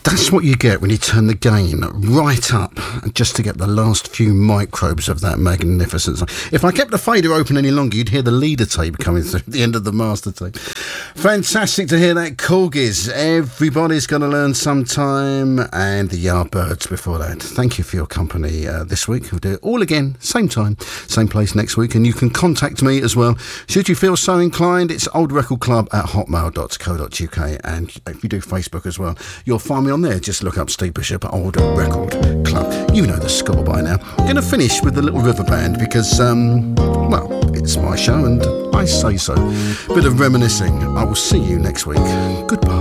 That's what you get when you turn the gain right up just to get the last few microbes of that magnificence. If I kept the fader open any longer, you'd hear the leader tape coming through at the end of the master tape. Fantastic to hear that. Corgis. Everybody's going to learn sometime. And the Yardbirds before that. Thank you for your company this week. We'll do it all again, same time, same place next week. And you can contact me as well. Should you feel so inclined, it's oldrecordclub@hotmail.co.uk. And if you do Facebook as well, you'll find me on there. Just look up Steve Bishop, Old Record Club. You know the score by now. I'm going to finish with the Little River Band because, well, it's my show and I say so. Bit of reminiscing. I will see you next week. Goodbye.